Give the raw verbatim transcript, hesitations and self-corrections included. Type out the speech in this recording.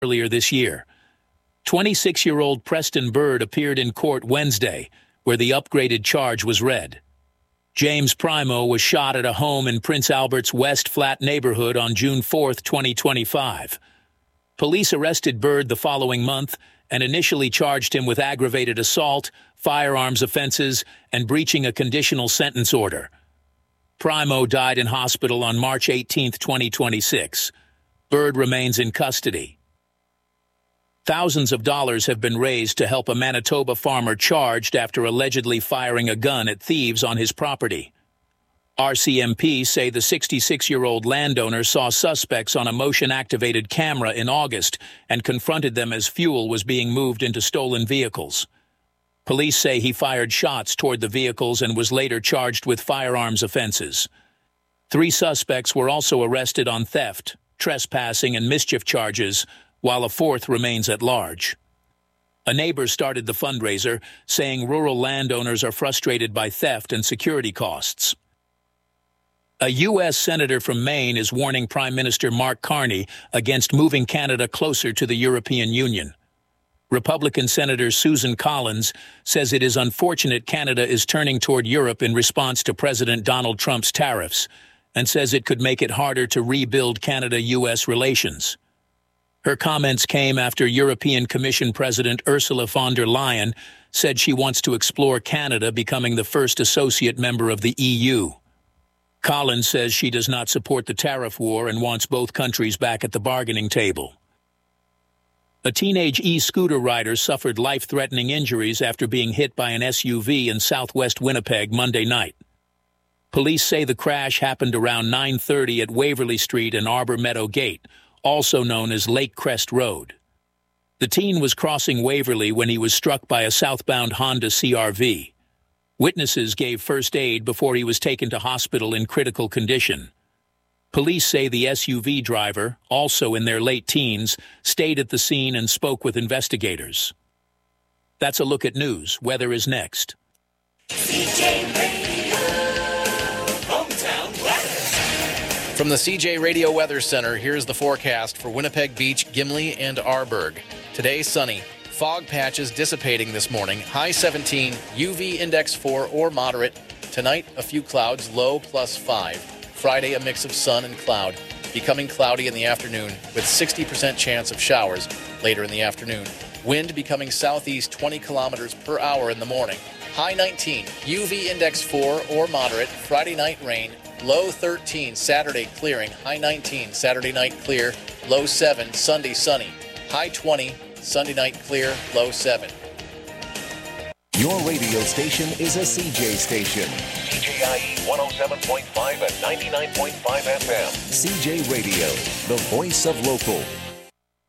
earlier this year. twenty-six-year-old Preston Bird appeared in court Wednesday, where the upgraded charge was read. James Primo was shot at a home in Prince Albert's West Flat neighborhood on June fourth, twenty twenty-five. Police arrested Bird the following month and initially charged him with aggravated assault, firearms offenses, and breaching a conditional sentence order. Primo died in hospital on March eighteenth, twenty twenty-six. Bird remains in custody. Thousands of dollars have been raised to help a Manitoba farmer charged after allegedly firing a gun at thieves on his property. R C M P say the sixty-six-year-old landowner saw suspects on a motion-activated camera in August and confronted them as fuel was being moved into stolen vehicles. Police say he fired shots toward the vehicles and was later charged with firearms offenses. Three suspects were also arrested on theft, trespassing, and mischief charges, while a fourth remains at large. A neighbor started the fundraiser, saying rural landowners are frustrated by theft and security costs. A U S senator from Maine is warning Prime Minister Mark Carney against moving Canada closer to the European Union. Republican Senator Susan Collins says it is unfortunate Canada is turning toward Europe in response to President Donald Trump's tariffs, and says it could make it harder to rebuild Canada-U S relations. Her comments came after European Commission President Ursula von der Leyen said she wants to explore Canada becoming the first associate member of the E U. Collins says she does not support the tariff war and wants both countries back at the bargaining table. A teenage e-scooter rider suffered life-threatening injuries after being hit by an S U V in southwest Winnipeg Monday night. Police say the crash happened around nine thirty at Waverly Street and Arbor Meadow Gate, also known as Lake Crest Road. The teen was crossing Waverly when he was struck by a southbound Honda C R V. Witnesses gave first aid before he was taken to hospital in critical condition. Police say the S U V driver, also in their late teens, stayed at the scene and spoke with investigators. That's a look at news. Weather is next. C J Radio, hometown weather. From the C J Radio Weather Center, here's the forecast for Winnipeg Beach, Gimli, and Arborg. Today, sunny. Fog patches dissipating this morning. High seventeen, U V index four or moderate. Tonight, a few clouds, low plus five. Friday, a mix of sun and cloud. Becoming cloudy in the afternoon with sixty percent chance of showers later in the afternoon. Wind becoming southeast twenty kilometers per hour in the morning. High nineteen, U V index four or moderate. Friday night rain. Low thirteen, Saturday clearing. High nineteen, Saturday night clear. Low seven, Sunday sunny. High twenty, Sunday night clear. Low seven. Your radio station is a C J station. C J I E one oh seven point five and ninety-nine point five F M. C J Radio, the voice of local.